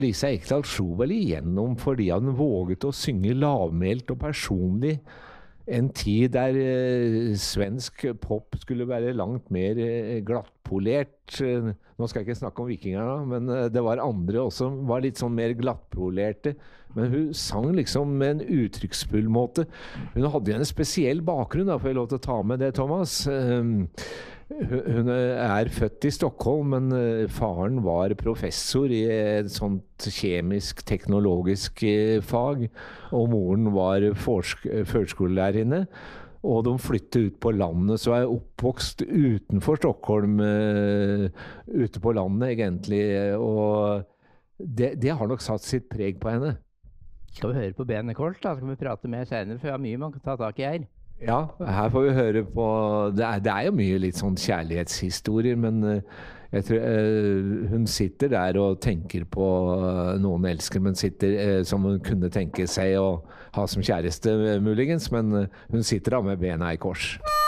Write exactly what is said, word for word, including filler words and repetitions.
Lisa Ekdahl slo vel igjennom fordi han våget å synge lavmælt og personlig en tid der eh, svensk pop skulle være langt mer eh, glattpolert. Eh, Nå skal jeg ikke snakke om vikingerne, men eh, det var andre også som var litt sånn mer glattpolerte. Men hun sang liksom med en uttrykksfull måte. Hun hadde jo en spesiell bakgrunn, da, får jeg lov til å ta med det, Thomas. Eh, Hun er født i Stockholm, men eh, faren var professor i et sånt kjemisk-teknologisk eh, fag, og moren var forsk- førskolelærerinne. Og de flyttet ut på landet, så er oppvokst utenfor Stockholm, eh, ute på landet egentlig, og det, det har nok satt sitt preg på henne. Skal vi høre på benet kort, da? Skal vi prate mer senere, for jeg har mye man kan ta tak i her. Ja, her får vi høre på det er, det er jo mye litt sånn kjærlighetshistorier, men uh, jeg tror, uh, hun sitter der og tenker på uh, noen elsker, men sitter uh, som hun kunne tenke seg å ha som kjæreste, uh, muligens, men uh, hun sitter da med bena i kors.